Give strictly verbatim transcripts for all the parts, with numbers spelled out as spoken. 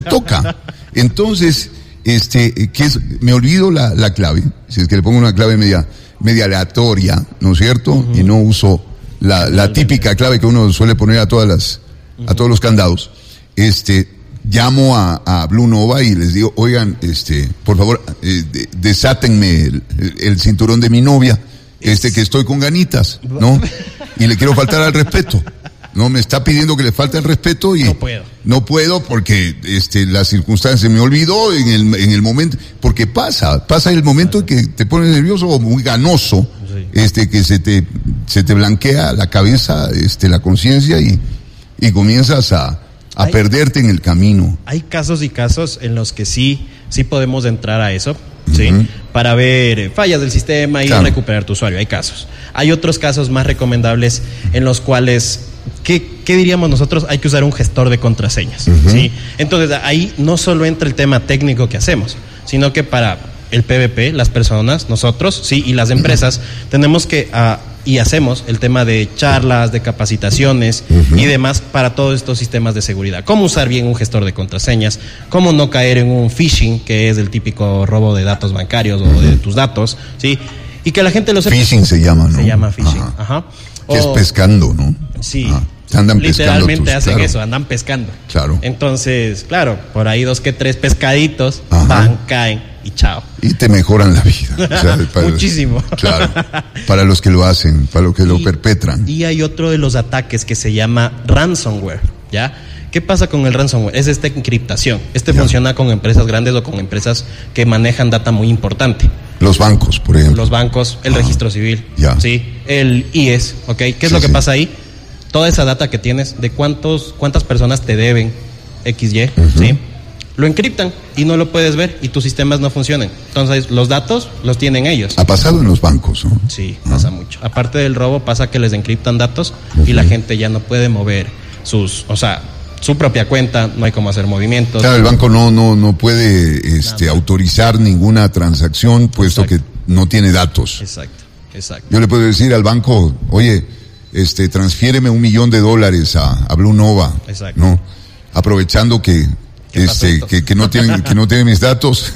toca. Entonces, este, que es, me olvido la, la clave, si es que le pongo una clave media, media aleatoria, ¿no es cierto? Uh-huh. Y no uso la, la típica clave que uno suele poner a todas las, uh-huh. a todos los candados. Este, llamo a, a Blue Nova y les digo, oigan, este, por favor, eh, de, desátenme el, el cinturón de mi novia, este, que estoy con ganitas, ¿no? Y le quiero faltar al respeto. No, me está pidiendo que le falte el respeto y no puedo. No puedo porque este la circunstancia me olvidó en el en el momento, porque pasa, pasa el momento en que te pones nervioso o muy ganoso, sí. este que se te se te blanquea la cabeza, este la conciencia y y comienzas a a hay, perderte en el camino. Hay casos y casos en los que sí sí podemos entrar a eso. ¿Sí? Uh-huh. Para ver fallas del sistema y claro. recuperar tu usuario. Hay casos. Hay otros casos más recomendables en los cuales, ¿qué, qué diríamos nosotros? Hay que usar un gestor de contraseñas. Uh-huh. ¿Sí? Entonces, ahí no solo entra el tema técnico que hacemos, sino que para el P V P, las personas, nosotros, sí, y las empresas, uh-huh. tenemos que, uh, y hacemos el tema de charlas, de capacitaciones uh-huh. y demás para todos estos sistemas de seguridad. Cómo usar bien un gestor de contraseñas, cómo no caer en un phishing, que es el típico robo de datos bancarios uh-huh. o de tus datos, ¿sí? Y que la gente lo sepa. Phishing se llama, ¿no? Se llama phishing, ajá. ajá. Que es pescando, ¿no? Sí. Ajá. Andan literalmente tus, hacen claro. eso, andan pescando. Claro. Entonces, claro, por ahí dos que tres pescaditos ajá. van, caen y chao. Y te mejoran la vida. O sea, para, muchísimo. Claro. Para los que lo hacen, para los que y, lo perpetran. Y hay otro de los ataques que se llama ransomware, ¿ya? ¿Qué pasa con el ransomware? Es esta encriptación. Este ya. funciona con empresas grandes o con empresas que manejan data muy importante. Los bancos, por ejemplo. Los bancos, el ah, registro civil, ya. ¿sí? El I E S, ¿ok? ¿Qué es sí, lo que sí. pasa ahí? Toda esa data que tienes de cuántos cuántas personas te deben equis ye, uh-huh. ¿sí? Lo encriptan y no lo puedes ver y tus sistemas no funcionan. Entonces, los datos los tienen ellos. Ha pasado en los bancos, ¿no? Sí, uh-huh. pasa mucho. Aparte del robo, pasa que les encriptan datos uh-huh. y la gente ya no puede mover sus, o sea, su propia cuenta, no hay cómo hacer movimientos. Claro, el banco no no no puede este Nada. autorizar ninguna transacción puesto exacto. que no tiene datos. Exacto, exacto. Yo le puedo decir al banco, oye, este, transfiéreme un millón de dólares a, a Blue Nova, exacto. ¿no? Aprovechando que, este, que, que no tienen, que no tienen mis datos.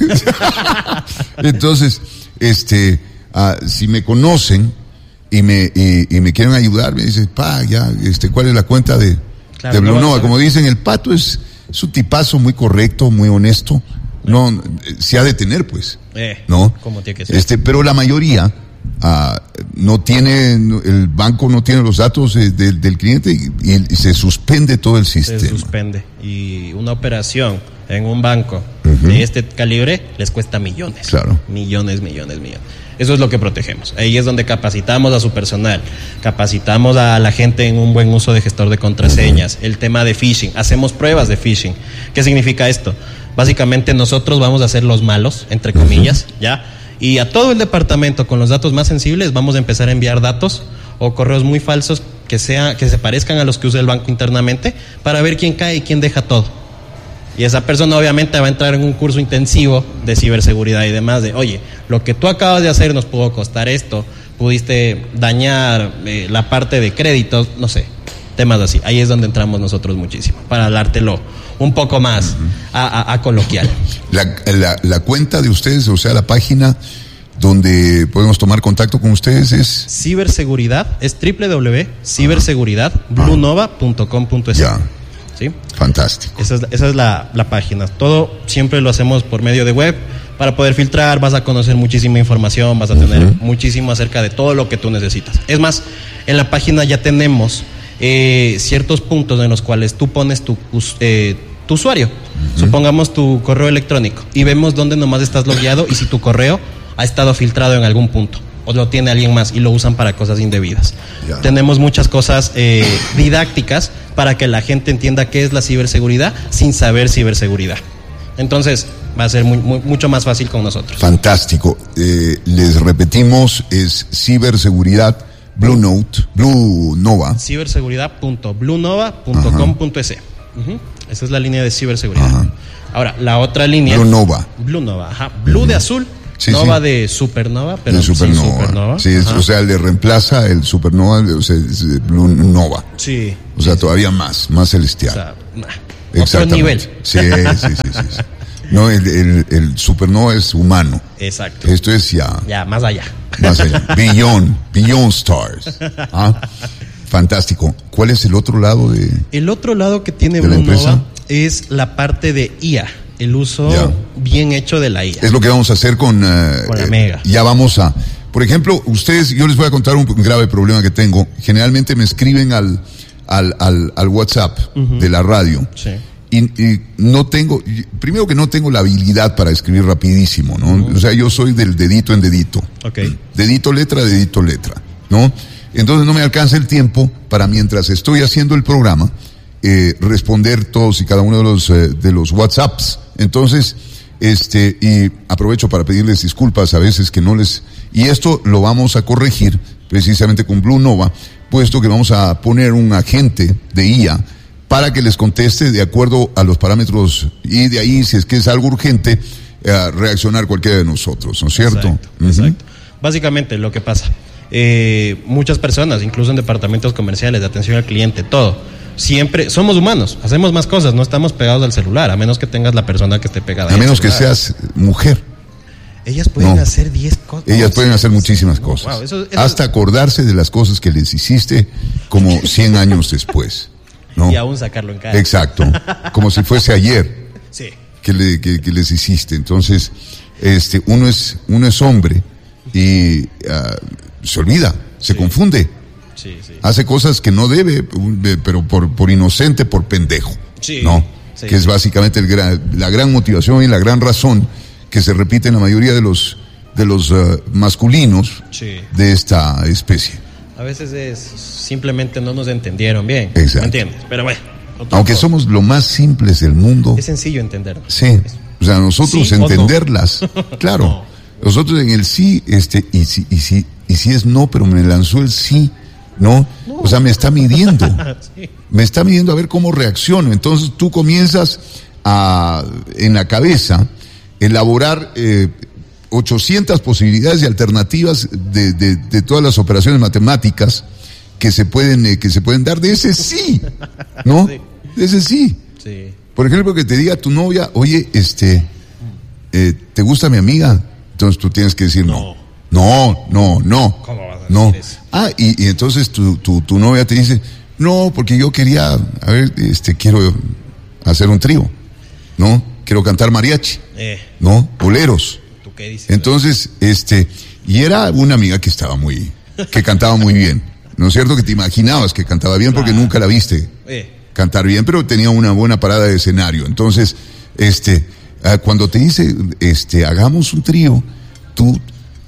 Entonces, este, uh, si me conocen y me, y, y me quieren ayudar, me dicen, pa, ya, este, ¿cuál es la cuenta de, claro, de Blue no Nova? Como dicen, el Pato es, es un tipazo muy correcto, muy honesto. No, no se ha de tener, pues, eh, ¿no? Como tiene que ser. Este, pero la mayoría, Uh, no tiene, el banco no tiene los datos de, de, del cliente y, y se suspende todo el sistema. Se suspende. Y una operación en un banco uh-huh. de este calibre les cuesta millones. Claro. Millones, millones, millones. Eso es lo que protegemos. Ahí es donde capacitamos a su personal, capacitamos a la gente en un buen uso de gestor de contraseñas, uh-huh. el tema de phishing, hacemos pruebas de phishing. ¿Qué significa esto? Básicamente nosotros vamos a ser los malos, entre comillas, uh-huh. ¿ya? Y a todo el departamento con los datos más sensibles vamos a empezar a enviar datos o correos muy falsos que sea, que se parezcan a los que usa el banco internamente para ver quién cae y quién deja todo. Y esa persona obviamente va a entrar en un curso intensivo de ciberseguridad y demás de, oye, lo que tú acabas de hacer nos pudo costar esto, pudiste dañar eh, la parte de créditos, no sé, temas así. Ahí es donde entramos nosotros muchísimo, para hablártelo un poco más uh-huh. a, a, a coloquial. La, la, la cuenta de ustedes, o sea, la página donde podemos tomar contacto con ustedes es... Ciberseguridad, es doble u doble u doble u punto ciberseguridad blue nova punto com punto es. Ya. ¿Sí? Fantástico. Esa es, esa es la, la página. Todo siempre lo hacemos por medio de web para poder filtrar, vas a conocer muchísima información, vas a tener uh-huh. muchísimo acerca de todo lo que tú necesitas. Es más, en la página ya tenemos eh, ciertos puntos en los cuales tú pones tu, eh, tu usuario. Uh-huh. Supongamos tu correo electrónico y vemos dónde nomás estás logueado y si tu correo ha estado filtrado en algún punto o lo tiene alguien más y lo usan para cosas indebidas. Yeah. Tenemos muchas cosas eh, didácticas para que la gente entienda qué es la ciberseguridad sin saber ciberseguridad. Entonces va a ser muy, muy, mucho más fácil con nosotros. Fantástico. Eh, les repetimos, es ciberseguridad Blue Note, Blue Nova. ciberseguridad punto blue nova punto com punto es. Uh-huh. Esa es la línea de ciberseguridad. Ajá. Ahora, la otra línea... Blue Nova. Blue Nova, ajá. Blue uh-huh. de azul, sí, Nova sí. de supernova, pero de supernova. Sí, supernova. Sí, es, o sea, le reemplaza el supernova, o sea, es Blue Nova. Sí. O sea, sí, todavía sí. más, más celestial. O sea, nah. otro nivel. Sí, sí, sí, sí, sí. No, el, el, el supernova es humano. Exacto. Esto es ya. Ya, más allá. Más allá. Beyond, Beyond Stars. ¿Ah? Fantástico. ¿Cuál es el otro lado de...? El otro lado que tiene ¿de la Blue empresa? Nova es la parte de I A, el uso Ya. bien hecho de la I A. Es lo que vamos a hacer con... Uh, Con la eh, Mega. Ya vamos a... Por ejemplo, ustedes, yo les voy a contar un grave problema que tengo. Generalmente me escriben al, al, al, al WhatsApp uh-huh. de la radio. Sí. Y, y no tengo, primero que no tengo la habilidad para escribir rapidísimo, ¿no? Uh-huh. O sea, yo soy del dedito en dedito. Okay. Dedito, letra, dedito, letra, ¿no? Entonces no me alcanza el tiempo para, mientras estoy haciendo el programa, eh, responder todos y cada uno de los, eh, de los WhatsApps. Entonces, este, y aprovecho para pedirles disculpas a veces que no les, y esto lo vamos a corregir precisamente con Blue Nova, puesto que vamos a poner un agente de I A para que les conteste de acuerdo a los parámetros, y de ahí, si es que es algo urgente, eh, reaccionar cualquiera de nosotros, ¿no es cierto? Exacto, Uh-huh. exacto. Básicamente lo que pasa, eh, muchas personas, incluso en departamentos comerciales de atención al cliente, todo, siempre somos humanos, hacemos más cosas, no estamos pegados al celular, a menos que tengas la persona que esté pegada A al menos que celular. seas mujer. Ellas pueden No. hacer diez cosas. Ellas pueden hacer muchísimas cosas. Wow, eso- eso- Hasta acordarse de las cosas que les hiciste como cien años después, ¿no? Y aún sacarlo en cara. Exacto. Como si fuese ayer Sí. que, le, que, que les hiciste. Entonces, este, uno es, uno es hombre y uh, se olvida, se Sí. confunde, Sí, sí. hace cosas que no debe, pero por, por inocente, por pendejo, Sí. ¿no? Sí. Que es básicamente el gran, la gran motivación y la gran razón que se repite en la mayoría de los, de los uh, masculinos Sí. de esta especie. A veces es simplemente no nos entendieron bien. Exacto. ¿Me entiendes? Pero bueno. otra Aunque cosa. somos lo más simples del mundo. Es sencillo entendernos. Sí, o sea, nosotros Sí o no. entenderlas, claro, No. nosotros en el sí, este, y si, y si, y si es no, pero me lanzó el sí, ¿no? No. O sea, me está midiendo, Sí. me está midiendo a ver cómo reacciono. Entonces tú comienzas a, en la cabeza, elaborar eh, ochocientas posibilidades y alternativas de, de, de todas las operaciones matemáticas que se pueden, eh, que se pueden dar de ese sí, ¿no? Sí. De ese sí. Sí. Por ejemplo, que te diga tu novia, oye, este, eh, ¿te gusta mi amiga? Entonces tú tienes que decir no. No, no, no. ¿Cómo vas a no. decir eso? Ah, y, y entonces tu, tu, tu novia te dice, no, porque yo quería, a ver, este, quiero hacer un trío, ¿no? Quiero cantar mariachi, Eh, ¿no? Boleros. ¿tú qué dices? Entonces, este, y era una amiga que estaba muy, que cantaba muy bien, ¿no es cierto? Que te imaginabas que cantaba bien porque Claro. nunca la viste Eh, cantar bien, pero tenía una buena parada de escenario. Entonces, este, ah, cuando te dice, este, hagamos un trío, tú,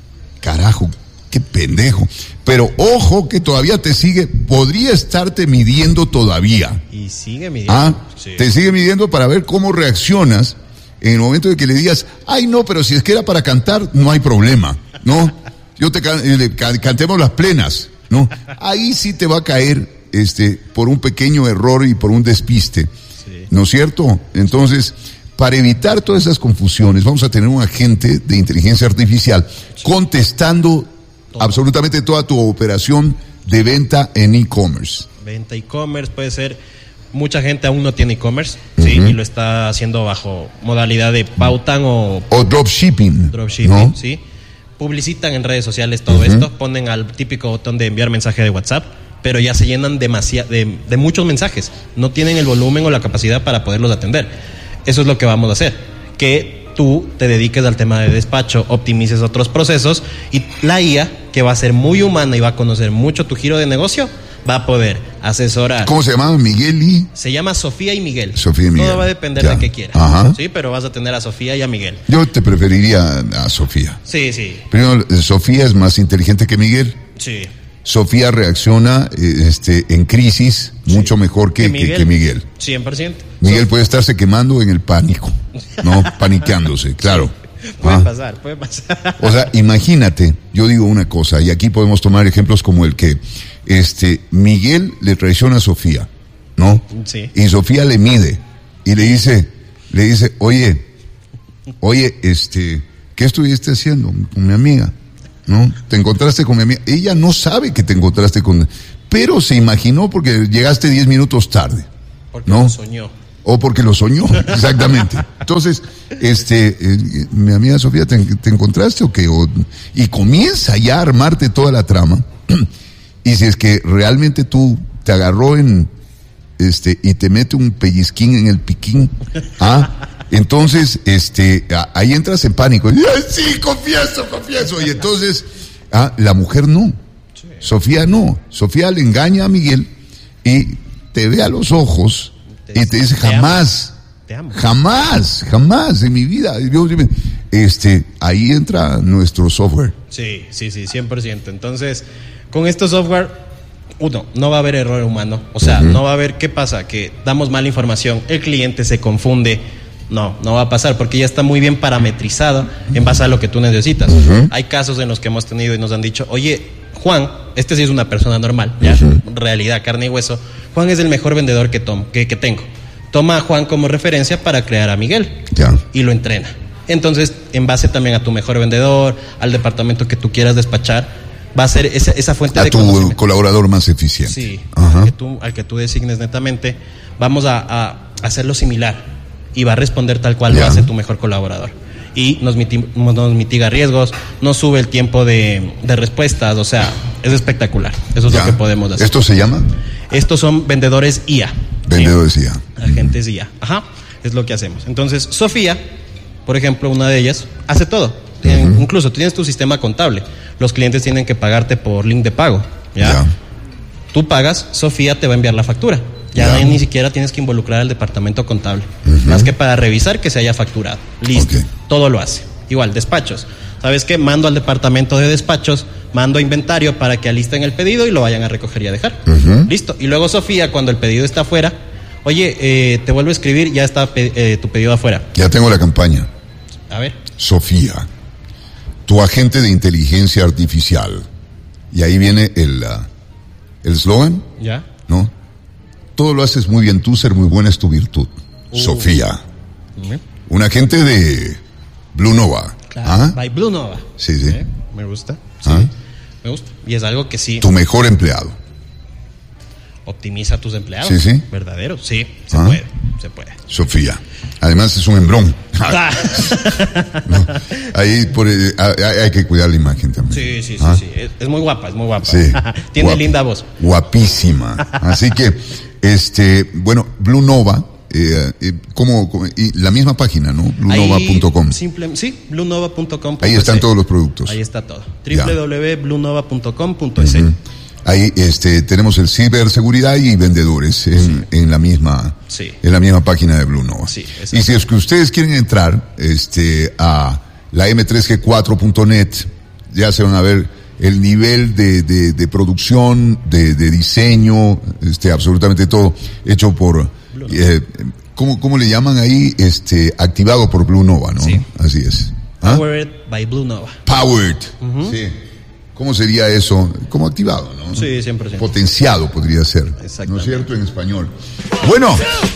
carajo, qué pendejo. Pero ojo que todavía te sigue, podría estarte midiendo todavía. y sigue midiendo. Ah, Sí. te sigue midiendo para ver cómo reaccionas en el momento de que le digas, ay no, pero si es que era para cantar, no hay problema, ¿no? Yo te can- eh, can- cantemos las plenas, ¿no? Ahí sí te va a caer, este, por un pequeño error y por un despiste, Sí. ¿no es cierto? Entonces, para evitar todas esas confusiones, vamos a tener un agente de inteligencia artificial contestando Todo. absolutamente toda tu operación de venta en e-commerce. Venta e-commerce puede ser. Mucha gente aún no tiene e-commerce, sí, Ujú. y lo está haciendo bajo modalidad de pautan o O dropshipping. dropshipping, ¿no? sí. Publicitan en redes sociales todo Ujú. esto, ponen al típico botón de enviar mensaje de WhatsApp, pero ya se llenan demasiado de, de muchos mensajes. No tienen el volumen o la capacidad para poderlos atender. Eso es lo que vamos a hacer. Que tú te dediques al tema de despacho, optimices otros procesos y la I A, que va a ser muy humana y va a conocer mucho tu giro de negocio, va a poder asesorar. ¿Cómo se llamaba? Miguel y... Se llama Sofía y Miguel. Sofía y Miguel. Todo va a depender Ya. de qué quieras. Ajá. Sí, pero vas a tener a Sofía y a Miguel. Yo te preferiría a Sofía. Sí, sí. Primero, eh, Sofía es más inteligente que Miguel. Sí. Sofía reacciona eh, este, en crisis mucho mejor que, que- que Miguel. cien por ciento. Miguel So- puede estarse quemando en el pánico, ¿no? Paniqueándose, claro. Puede Ah. pasar, puede pasar. O sea, imagínate, yo digo una cosa, y aquí podemos tomar ejemplos como el que este Miguel le traiciona a Sofía, ¿no? Sí. Y Sofía le mide y le dice, le dice, oye, oye, este, ¿qué estuviste haciendo con mi amiga? ¿No? Te encontraste con mi amiga. Ella no sabe que te encontraste con, pero se imaginó porque llegaste diez minutos tarde, Porque ¿no? lo soñó. O porque lo soñó, exactamente. Entonces, este, eh, mi amiga Sofía, ¿te, te encontraste o qué? O, y comienza ya a armarte toda la trama. Y si es que realmente tú te agarró en, este, y te mete un pellizquín en el piquín, ¿ah? Entonces, este, a, ahí entras en pánico. Y, sí, confieso, confieso. Y entonces, ah, la mujer no. Sí. Sofía no. Sofía le engaña a Miguel y te ve a los ojos te y te dice, jamás, te amo. Te amo. jamás, jamás en mi vida. Yo, este, ahí entra nuestro software. Sí, sí, sí, cien por ciento. Entonces, con este software, uno, no va a haber error humano. O sea, uh-huh. no va a haber, ¿qué pasa? Que damos mala información, el cliente se confunde. No, no va a pasar porque ya está muy bien parametrizado en base a lo que tú necesitas. Uh-huh. Hay casos en los que hemos tenido y nos han dicho, oye, Juan, este sí es una persona normal, ya, uh-huh. realidad, carne y hueso. Juan es el mejor vendedor que, tomo, que, que tengo. Toma a Juan como referencia para crear a Miguel yeah. y lo entrena. Entonces, en base también a tu mejor vendedor, al departamento que tú quieras despachar, va a ser esa, esa fuente a de tu conocimiento. Colaborador más eficiente. Sí, uh-huh. al, que tú, al que tú designes netamente, vamos a, a hacerlo similar. Y va a responder tal cual yeah. lo hace tu mejor colaborador. Y nos, miti- nos mitiga riesgos, nos sube el tiempo de, de respuestas, o sea, es espectacular. Eso es yeah. lo que podemos hacer. ¿Esto se llama? Estos son vendedores I A. Vendedores ¿sí? I A. Agentes mm. I A. Ajá, es lo que hacemos. Entonces, Sofía, por ejemplo, una de ellas, hace todo. Uh-huh. Incluso tienes tu sistema contable. Los clientes tienen que pagarte por link de pago. ¿ya? Yeah. Tú pagas, Sofía te va a enviar la factura. Ya yeah. ni siquiera tienes que involucrar al departamento contable. Uh-huh. Más que para revisar que se haya facturado. Listo. Okay. Todo lo hace. Igual, despachos. ¿Sabes qué? Mando al departamento de despachos, mando inventario para que alisten el pedido y lo vayan a recoger y a dejar. Uh-huh. Listo. Y luego Sofía, cuando el pedido está afuera, oye, eh, te vuelvo a escribir, ya está eh, tu pedido afuera. Ya tengo la campaña. A ver. Sofía, tu agente de inteligencia artificial. Y ahí viene el eslogan. Uh, ¿Ya? ¿No? Todo lo haces muy bien tú, ser muy buena es tu virtud. Uh. Sofía. Uh-huh. Un agente de Blue Nova. Claro, ¿ah? By Blue Nova. Sí, sí. ¿Eh? Me gusta. Sí. ¿Ah? Me gusta. Y es algo que sí. Tu mejor empleado. Optimiza a tus empleados. Sí, sí. ¿Verdadero? Sí, se ¿Ah? puede. Se puede. Sofía. Además es un hembrón. Ah. No, ahí por, hay, hay que cuidar la imagen también. Sí, sí, sí, ¿ah? sí. Es, es muy guapa, es muy guapa. Sí. Tiene Guap, linda voz. Guapísima. Así que, este, bueno, Blue Nova, eh, eh, como, como y la misma página, ¿no? blue nova punto com. Simple, sí, blue nova punto com. Ahí están todos los productos. Ahí está todo. doble u doble u doble u punto blue nova punto com punto es. Uh-huh. Ahí este, tenemos el ciberseguridad y vendedores en, sí. en la misma sí. en la misma página de Blue Nova. Sí, y si es que ustedes quieren entrar este, a la eme tres ge cuatro punto net, ya se van a ver el nivel de, de, de producción, de, de diseño, este, absolutamente todo hecho por, eh, ¿cómo, ¿cómo le llaman ahí? Este, activado por Blue Nova, ¿no? Sí. Así es. ¿Ah? Powered by Blue Nova. Powered. Uh-huh. Sí. ¿Cómo sería eso? Como activado, ¿no? Sí, cien por ciento. Potenciado podría ser. Exactamente. ¿No es cierto? En español. Bueno.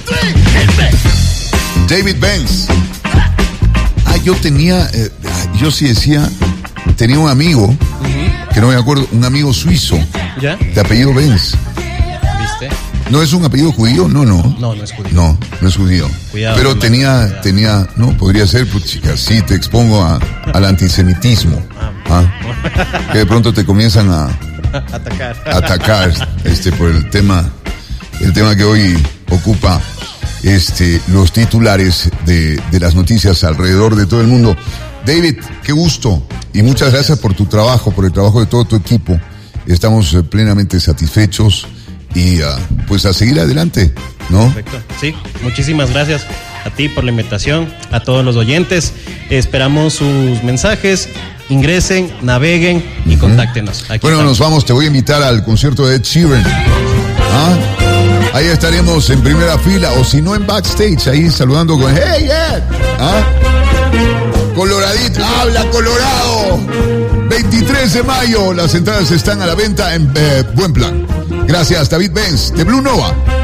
David Benz. Ah, yo tenía, eh, yo sí decía, tenía un amigo, uh-huh. que no me acuerdo, un amigo suizo. ¿Ya? De apellido Benz. ¿Viste? ¿No es un apellido judío? No, no. No, no es judío. No, no es judío. Cuidado. Pero tenía, cuidado. tenía, no, podría ser, pues chicas, sí, te expongo a, al antisemitismo. ¿Ah? Que de pronto te comienzan a atacar, atacar este, por el tema, el tema que hoy ocupa este, los titulares de, de las noticias alrededor de todo el mundo. David, qué gusto y muchas gracias por tu trabajo, por el trabajo de todo tu equipo. Estamos eh, plenamente satisfechos y uh, pues a seguir adelante, ¿no? Perfecto. Sí, muchísimas gracias a ti por la invitación, a todos los oyentes. Esperamos sus mensajes. Ingresen, naveguen y uh-huh. contáctenos. Aquí bueno, estamos. Nos vamos. Te voy a invitar al concierto de Ed Sheeran. ¿Ah? Ahí estaremos en primera fila o si no en backstage, ahí saludando con Hey Ed. ¿Ah? Coloradito, habla Colorado. veintitrés de mayo, las entradas están a la venta en eh, Buen Plan. Gracias, David Benz de Blue Nova.